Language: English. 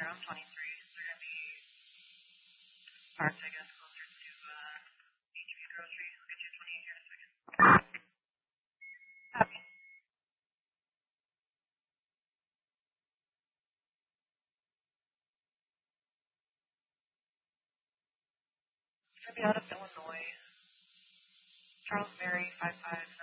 Charles 23. They're going to be parked, I guess, closer to HB Grocery. I'll get you 28 here in a second. Copy. It's going to be out of Illinois. Charles Berry, 55.